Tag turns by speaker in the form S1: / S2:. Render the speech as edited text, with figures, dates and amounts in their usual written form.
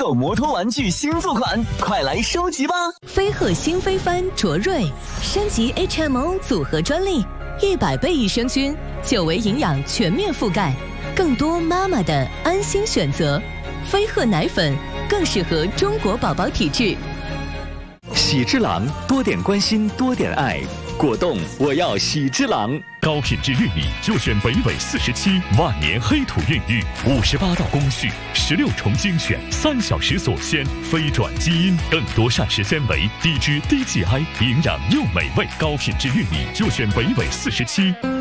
S1: 手摩托玩具新作款，快来收集吧！
S2: 飞鹤新飞帆卓瑞升级 HMO 组合专利，100倍益生菌，9维营养全面覆盖，更多妈妈的安心选择。飞鹤奶粉更适合中国宝宝体质。
S3: 喜之郎，多点关心，多点爱。果冻，我要喜之郎。
S4: 高品质玉米就选北纬47万年黑土孕育，58道工序，16重精选，3小时锁鲜，非转基因，更多膳食纤维，低脂低 GI， 营养又美味。高品质玉米就选北纬47。